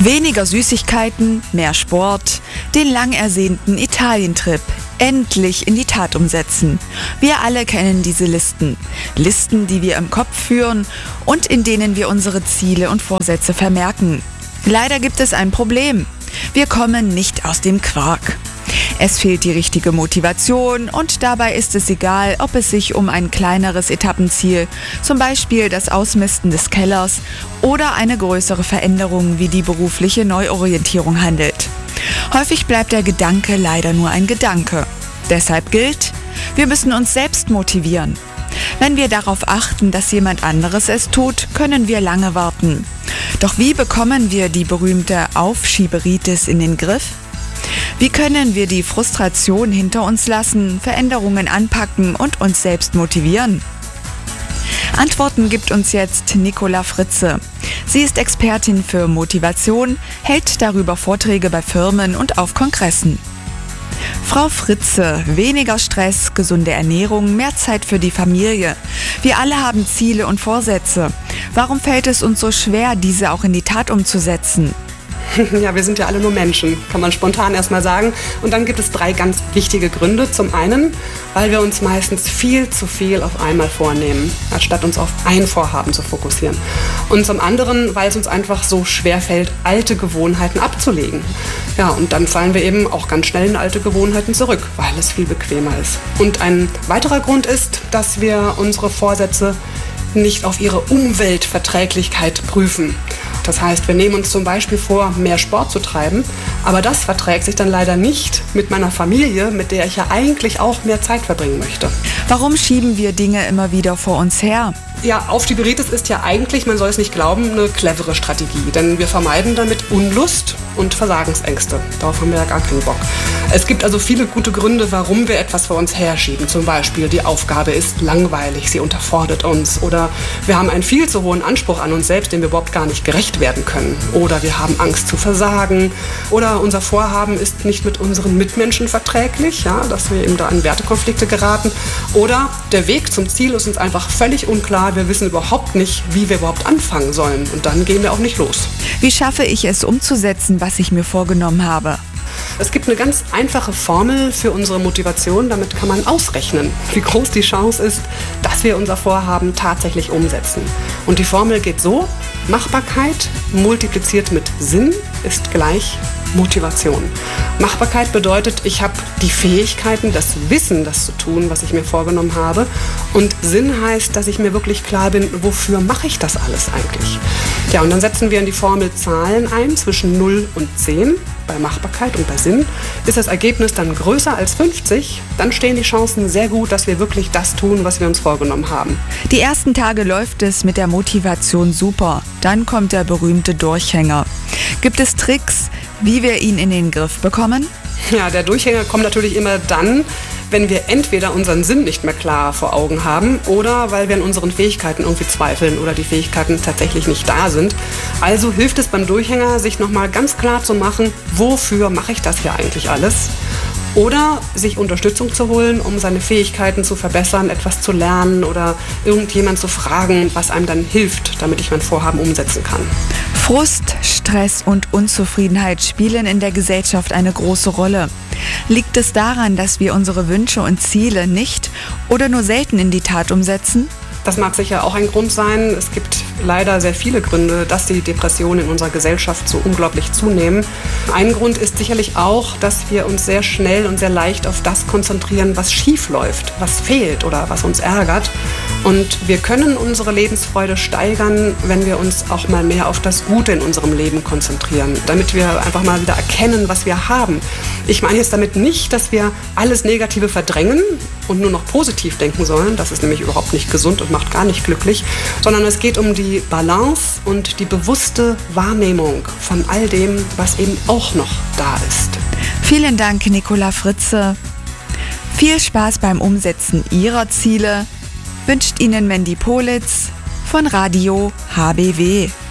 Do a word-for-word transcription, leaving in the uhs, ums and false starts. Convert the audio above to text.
Weniger Süßigkeiten, mehr Sport, den lang ersehnten Italientrip endlich in die Tat umsetzen. Wir alle kennen diese Listen. Listen, die wir im Kopf führen und in denen wir unsere Ziele und Vorsätze vermerken. Leider gibt es ein Problem. Wir kommen nicht aus dem Quark. Es fehlt die richtige Motivation und dabei ist es egal, ob es sich um ein kleineres Etappenziel, zum Beispiel das Ausmisten des Kellers, oder eine größere Veränderung wie die berufliche Neuorientierung handelt. Häufig bleibt der Gedanke leider nur ein Gedanke. Deshalb gilt, wir müssen uns selbst motivieren. Wenn wir darauf achten, dass jemand anderes es tut, können wir lange warten. Doch wie bekommen wir die berühmte Aufschieberitis in den Griff? Wie können wir die Frustration hinter uns lassen, Veränderungen anpacken und uns selbst motivieren? Antworten gibt uns jetzt Nicola Fritze. Sie ist Expertin für Motivation, hält darüber Vorträge bei Firmen und auf Kongressen. Frau Fritze, weniger Stress, gesunde Ernährung, mehr Zeit für die Familie. Wir alle haben Ziele und Vorsätze. Warum fällt es uns so schwer, diese auch in die Tat umzusetzen? Ja, wir sind ja alle nur Menschen, kann man spontan erstmal sagen. Und dann gibt es drei ganz wichtige Gründe. Zum einen, weil wir uns meistens viel zu viel auf einmal vornehmen, anstatt uns auf ein Vorhaben zu fokussieren. Und zum anderen, weil es uns einfach so schwer fällt, alte Gewohnheiten abzulegen. Ja, und dann fallen wir eben auch ganz schnell in alte Gewohnheiten zurück, weil es viel bequemer ist. Und ein weiterer Grund ist, dass wir unsere Vorsätze nicht auf ihre Umweltverträglichkeit prüfen. Das heißt, wir nehmen uns zum Beispiel vor, mehr Sport zu treiben, aber das verträgt sich dann leider nicht mit meiner Familie, mit der ich ja eigentlich auch mehr Zeit verbringen möchte. Warum schieben wir Dinge immer wieder vor uns her? Ja, Aufschieberitis ist ja eigentlich, man soll es nicht glauben, eine clevere Strategie, denn wir vermeiden damit Unlust und Versagensängste. Darauf haben wir ja gar keinen Bock. Es gibt also viele gute Gründe, warum wir etwas vor uns herschieben. Zum Beispiel, die Aufgabe ist langweilig, sie unterfordert uns. Oder wir haben einen viel zu hohen Anspruch an uns selbst, dem wir überhaupt gar nicht gerecht werden können. Oder wir haben Angst zu versagen. Oder unser Vorhaben ist nicht mit unseren Mitmenschen verträglich, ja, dass wir eben da in Wertekonflikte geraten. Oder der Weg zum Ziel ist uns einfach völlig unklar. Wir wissen überhaupt nicht, wie wir überhaupt anfangen sollen. Und dann gehen wir auch nicht los. Wie schaffe ich es umzusetzen, was ich mir vorgenommen habe? Es gibt eine ganz einfache Formel für unsere Motivation. Damit kann man ausrechnen, wie groß die Chance ist, dass wir unser Vorhaben tatsächlich umsetzen. Und die Formel geht so: Machbarkeit multipliziert mit Sinn ist gleich Motivation. Machbarkeit bedeutet, ich habe die Fähigkeiten, das Wissen, das zu tun, was ich mir vorgenommen habe. Und Sinn heißt, dass ich mir wirklich klar bin, wofür mache ich das alles eigentlich? Ja, und dann setzen wir in die Formel Zahlen ein zwischen null und zehn. Bei Machbarkeit und bei Sinn. Ist das Ergebnis dann größer als fünfzig, dann stehen die Chancen sehr gut, dass wir wirklich das tun, was wir uns vorgenommen haben. Die ersten Tage läuft es mit der Motivation super. Dann kommt der berühmte Durchhänger. Gibt es Tricks, wie wir ihn in den Griff bekommen? Ja, der Durchhänger kommt natürlich immer dann, wenn wir entweder unseren Sinn nicht mehr klar vor Augen haben oder weil wir an unseren Fähigkeiten irgendwie zweifeln oder die Fähigkeiten tatsächlich nicht da sind. Also hilft es beim Durchhänger, sich nochmal ganz klar zu machen, wofür mache ich das hier eigentlich alles? Oder sich Unterstützung zu holen, um seine Fähigkeiten zu verbessern, etwas zu lernen oder irgendjemand zu fragen, was einem dann hilft, damit ich mein Vorhaben umsetzen kann. Frust, Stress und Unzufriedenheit spielen in der Gesellschaft eine große Rolle. Liegt es daran, dass wir unsere Wünsche und Ziele nicht oder nur selten in die Tat umsetzen? Das mag sicher auch ein Grund sein. Es gibt leider sehr viele Gründe, dass die Depressionen in unserer Gesellschaft so unglaublich zunehmen. Ein Grund ist sicherlich auch, dass wir uns sehr schnell und sehr leicht auf das konzentrieren, was schief läuft, was fehlt oder was uns ärgert. Und wir können unsere Lebensfreude steigern, wenn wir uns auch mal mehr auf das Gute in unserem Leben konzentrieren, damit wir einfach mal wieder erkennen, was wir haben. Ich meine jetzt damit nicht, dass wir alles Negative verdrängen und nur noch positiv denken sollen. Das ist nämlich überhaupt nicht gesund und macht gar nicht glücklich, sondern es geht um die Balance und die bewusste Wahrnehmung von all dem, was eben auch noch da ist. Vielen Dank, Nicola Fritze. Viel Spaß beim Umsetzen Ihrer Ziele wünscht Ihnen Mandy Politz von Radio H B W.